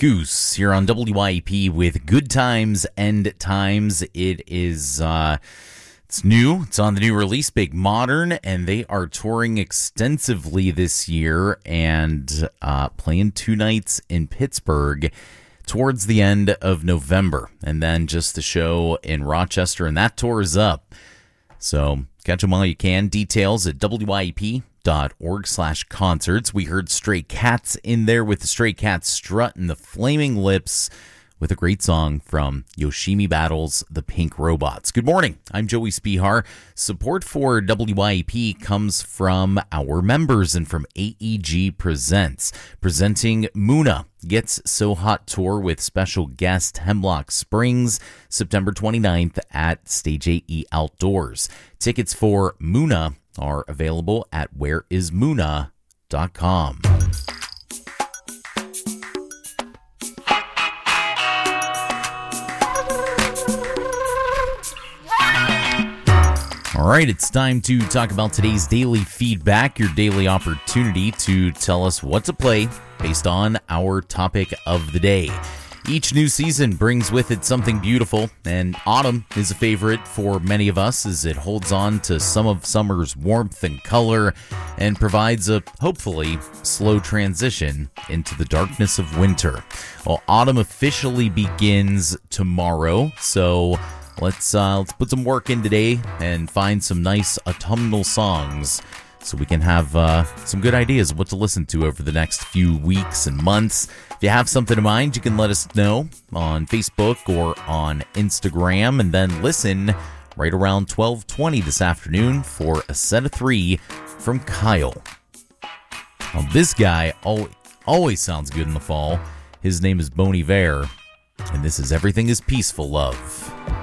Goose here on WYEP with Good Times End Times. It is, it's new. It's on the new release, Big Modern, and they are touring extensively this year and playing 2 nights in Pittsburgh towards the end of November. And then just the show in Rochester, and that tour is up. So catch them while you can. Details at WYEP.org/concerts. We heard Stray Cats in there with the Stray Cats Strut and the Flaming Lips with a great song from Yoshimi Battles, the Pink Robots. Good morning. I'm Joey Spihar. Support for WYEP comes from our members and from AEG Presents. Presenting Muna Gets So Hot Tour with special guest Hemlock Springs, September 29th at Stage AE Outdoors. Tickets for Muna are available at whereismuna.com. All right, it's time to talk about today's daily feedback, your daily opportunity to tell us what to play based on our topic of the day. Each new season brings with it something beautiful, and autumn is a favorite for many of us as it holds on to some of summer's warmth and color and provides a, hopefully, slow transition into the darkness of winter. Well, autumn officially begins tomorrow, so let's put some work in today and find some nice autumnal songs so we can have some good ideas of what to listen to over the next few weeks and months. If you have something in mind, you can let us know on Facebook or on Instagram, and then listen right around 12:20 this afternoon for a set of 3 from Kyle. Now, this guy always sounds good in the fall. His name is Bon Iver, and this is Everything is Peaceful Love.